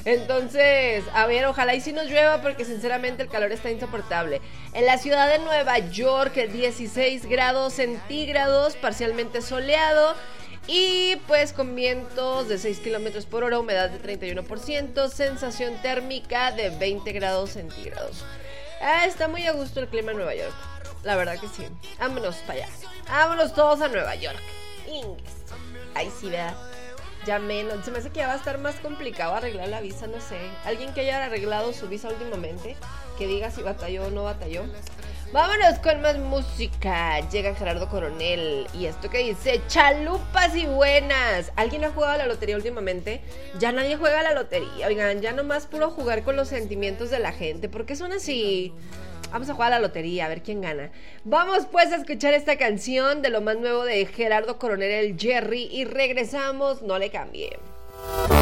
Entonces, a ver, ojalá y sí nos llueva porque sinceramente el calor está insoportable. En la ciudad de Nueva York, 16 grados centígrados, parcialmente soleado. Y pues con vientos de 6 kilómetros por hora, humedad de 31%, sensación térmica de 20 grados centígrados. Está muy a gusto el clima en Nueva York. La verdad que sí. Vámonos para allá. Vámonos todos a Nueva York. Ay, sí, ¿verdad? Ya menos. Se me hace que ya va a estar más complicado arreglar la visa, no sé. Alguien que haya arreglado su visa últimamente, que diga si batalló o no batalló. Vámonos con más música. Llega Gerardo Coronel. Y esto que dice: chalupas y buenas. ¿Alguien ha jugado a la lotería últimamente? Ya nadie juega a la lotería. Oigan, ya nomás puro jugar con los sentimientos de la gente. ¿Por qué son así? Vamos a jugar a la lotería, a ver quién gana. Vamos pues a escuchar esta canción de lo más nuevo de Gerardo Coronel, el Jerry. Y regresamos, no le cambie.